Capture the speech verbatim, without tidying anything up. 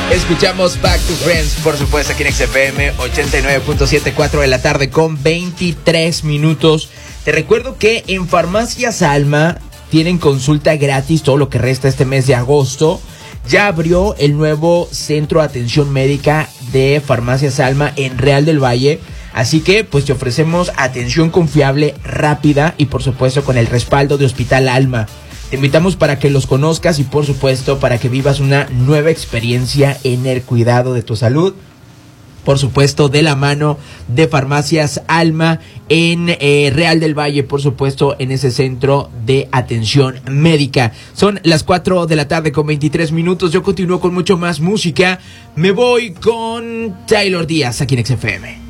Escuchamos Back to Friends, por supuesto, aquí en X F M ochenta y nueve punto siete, cuatro de la tarde con veintitrés minutos. Te recuerdo que en Farmacias Alma tienen consulta gratis todo lo que resta este mes de agosto. Ya abrió el nuevo centro de atención médica de Farmacias Alma en Real del Valle. Así que pues te ofrecemos atención confiable, rápida y por supuesto con el respaldo de Hospital Alma. Te invitamos para que los conozcas y por supuesto para que vivas una nueva experiencia en el cuidado de tu salud. Por supuesto de la mano de Farmacias Alma en eh, Real del Valle, por supuesto en ese centro de atención médica. Son las cuatro de la tarde con veintitrés minutos. Yo continúo con mucho más música. Me voy con Taylor Díaz aquí en X F M.